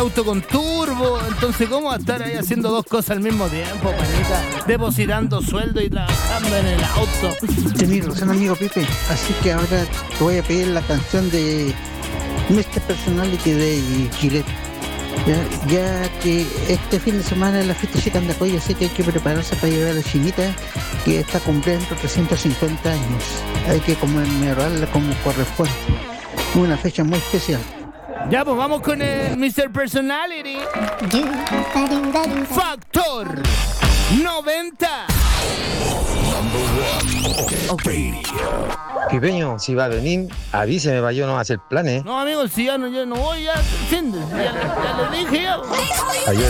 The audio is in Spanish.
auto con turbo, entonces ¿cómo va a estar ahí haciendo dos cosas al mismo tiempo, panita? Depositando sueldo y trabajando en el auto. Tenés razón, amigo Pipe. Así que ahora te voy a pedir la canción de Mr. Personality de Gillette. Ya que este fin de semana es la fiesta de Chicandacoy, así que hay que prepararse para llevar a la chinita que está cumpliendo 350 años. Hay que conmemorarla como corresponde. Una fecha muy especial. Ya, pues vamos con el Mr. Personality. Factor 90. Pipeño, si va a venir, avíseme para yo no hacer planes. No, amigo, si ya no voy, ya le dije ya. Ayer